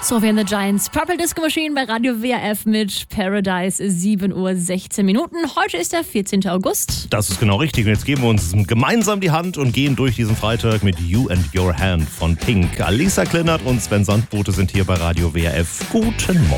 Sophie and the Giants, Purple Disco Machine bei Radio WRF mit Paradise, 7:16 Uhr. Heute ist der 14. August. Das ist genau richtig. Und jetzt geben wir uns gemeinsam die Hand und gehen durch diesen Freitag mit You and Your Hand von Pink. Alisa Kleinert und Sven Sandbote sind hier bei Radio WRF. Guten Morgen.